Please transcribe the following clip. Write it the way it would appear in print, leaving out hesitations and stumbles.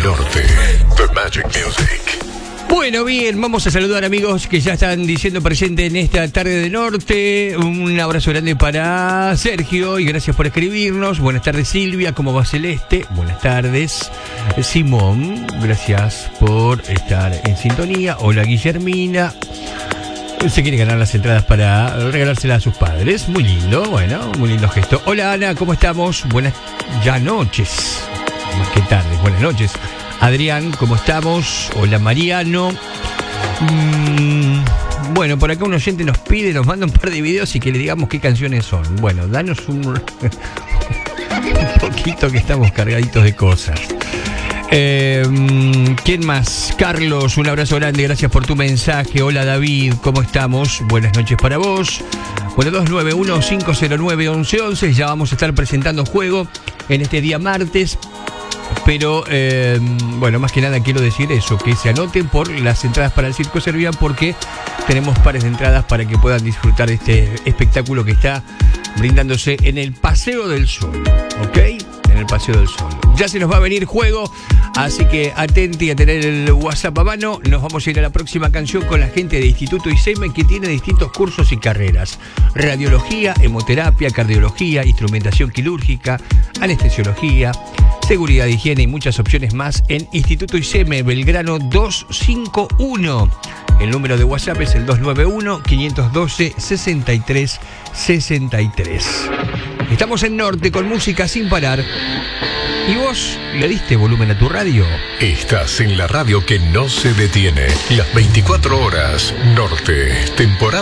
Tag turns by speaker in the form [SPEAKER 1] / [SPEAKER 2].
[SPEAKER 1] Norte. The Magic Music.
[SPEAKER 2] Bueno, bien, vamos a saludar amigos que ya están diciendo presente en esta tarde de Norte. Un abrazo grande para Sergio y gracias por escribirnos. Buenas tardes Silvia, ¿cómo va Celeste? Buenas tardes Simón, gracias por estar en sintonía. Hola Guillermina. Se quiere ganar las entradas para regalárselas a sus padres. Muy lindo, bueno, muy lindo gesto. Hola Ana, ¿cómo estamos? Buenas ya noches, más que tardes, buenas noches. Adrián, ¿cómo estamos? Hola Mariano. Bueno, por acá un oyente nos pide, nos manda un par de videos y que le digamos qué canciones son. Bueno, danos un poquito que estamos cargaditos de cosas. ¿Quién más? Carlos, un abrazo grande, gracias por tu mensaje. Hola David, ¿cómo estamos? Buenas noches para vos. Bueno, 291-509-1111. Ya vamos a estar presentando juego en este día martes. Pero, bueno, más que nada quiero decir eso, que se anoten por las entradas para el Circo Servian porque tenemos pares de entradas para que puedan disfrutar de este espectáculo que está brindándose en el Paseo del Sol, ¿ok? En el Paseo del Sol. Ya se nos va a venir juego, así que atenti a tener el WhatsApp a mano. Nos vamos a ir a la próxima canción con la gente de Instituto ISEME que tiene distintos cursos y carreras. Radiología, hemoterapia, cardiología, instrumentación quirúrgica, anestesiología, seguridad, higiene y muchas opciones más en Instituto ISEME, Belgrano 251. El número de WhatsApp es el 291-512-6363. Estamos en Norte con música sin parar. ¿Y vos le diste volumen a tu radio?
[SPEAKER 1] Estás en la radio que no se detiene. Las 24 horas. Norte. Temporada